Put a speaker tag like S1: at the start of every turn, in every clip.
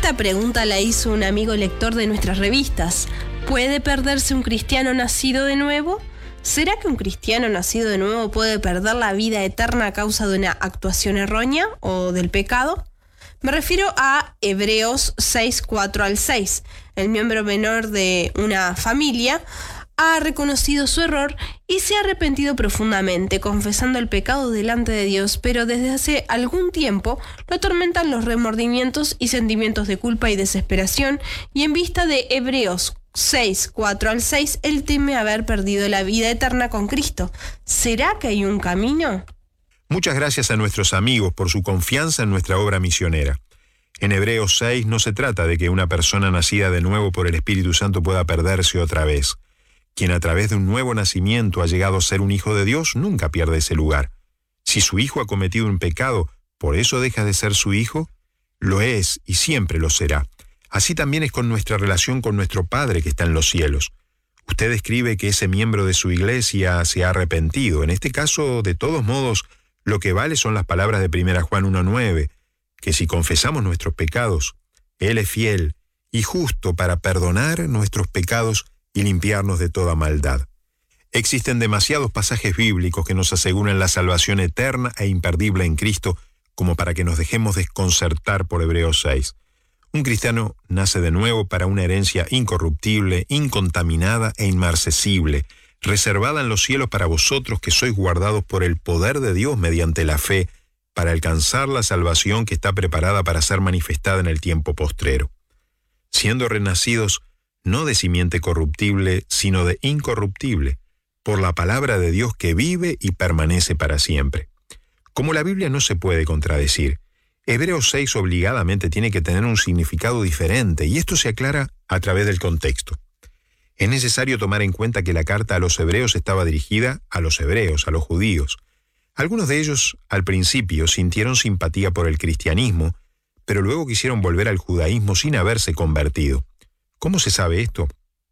S1: Esta pregunta la hizo un amigo lector de nuestras revistas. ¿Puede perderse un cristiano nacido de nuevo? ¿Será que un cristiano nacido de nuevo puede perder la vida eterna a causa de una actuación errónea o del pecado? Me refiero a Hebreos 6, 4 al 6. El miembro menor de una familia ha reconocido su error y se ha arrepentido profundamente, confesando el pecado delante de Dios, pero desde hace algún tiempo lo atormentan los remordimientos y sentimientos de culpa y desesperación, y en vista de Hebreos 6, 4 al 6, él teme haber perdido la vida eterna con Cristo. ¿Será que hay un camino?
S2: Muchas gracias a nuestros amigos por su confianza en nuestra obra misionera. En Hebreos 6 no se trata de que una persona nacida de nuevo por el Espíritu Santo pueda perderse otra vez. Quien a través de un nuevo nacimiento ha llegado a ser un hijo de Dios nunca pierde ese lugar. Si su hijo ha cometido un pecado, ¿por eso deja de ser su hijo? Lo es y siempre lo será. Así también es con nuestra relación con nuestro Padre que está en los cielos. Usted escribe que ese miembro de su iglesia se ha arrepentido. En este caso, de todos modos, lo que vale son las palabras de 1 Juan 1:9, que si confesamos nuestros pecados, Él es fiel y justo para perdonar nuestros pecados y limpiarnos de toda maldad. Existen demasiados pasajes bíblicos que nos aseguran la salvación eterna e imperdible en Cristo como para que nos dejemos desconcertar por Hebreos 6. Un cristiano nace de nuevo para una herencia incorruptible, incontaminada e inmarcesible, reservada en los cielos para vosotros que sois guardados por el poder de Dios mediante la fe, para alcanzar la salvación que está preparada para ser manifestada en el tiempo postrero. Siendo renacidos, no de simiente corruptible, sino de incorruptible, por la palabra de Dios que vive y permanece para siempre. Como la Biblia no se puede contradecir, Hebreos 6 obligadamente tiene que tener un significado diferente, y esto se aclara a través del contexto. Es necesario tomar en cuenta que la carta a los hebreos estaba dirigida a los hebreos, a los judíos. Algunos de ellos, al principio, sintieron simpatía por el cristianismo, pero luego quisieron volver al judaísmo sin haberse convertido. ¿Cómo se sabe esto?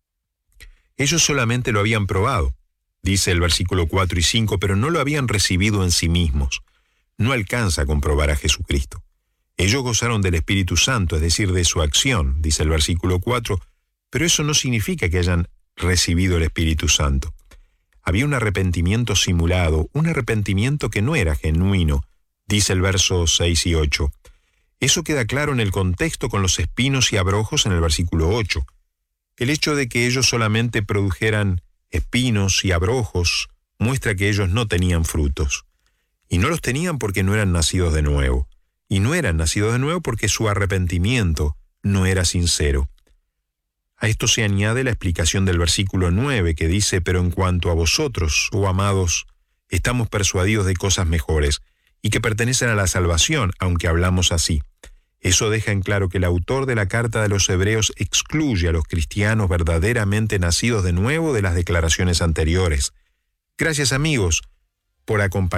S2: Ellos solamente lo habían probado, dice el versículo 4 y 5, pero no lo habían recibido en sí mismos. No alcanza a comprobar a Jesucristo. Ellos gozaron del Espíritu Santo, es decir, de su acción, dice el versículo 4, pero eso no significa que hayan recibido el Espíritu Santo. Había un arrepentimiento simulado, un arrepentimiento que no era genuino, dice el verso 6 y 8. Eso queda claro en el contexto con los espinos y abrojos en el versículo 8. El hecho de que ellos solamente produjeran espinos y abrojos muestra que ellos no tenían frutos. Y no los tenían porque no eran nacidos de nuevo. Y no eran nacidos de nuevo porque su arrepentimiento no era sincero. A esto se añade la explicación del versículo 9 que dice: pero en cuanto a vosotros, oh amados, estamos persuadidos de cosas mejores y que pertenecen a la salvación, aunque hablamos así. Eso deja en claro que el autor de la carta de los Hebreos excluye a los cristianos verdaderamente nacidos de nuevo de las declaraciones anteriores. Gracias, amigos, por acompañarnos.